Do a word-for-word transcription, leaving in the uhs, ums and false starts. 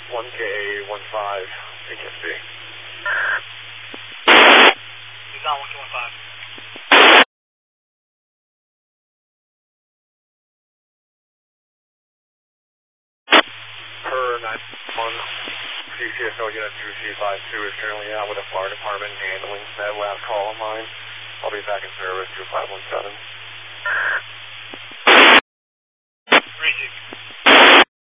one K one five, A K S B. He's on one K one five. Per nine one, C C S O Unit two C five two is currently out with the fire department handling that last call of mine. I'll be back in service two five one seven.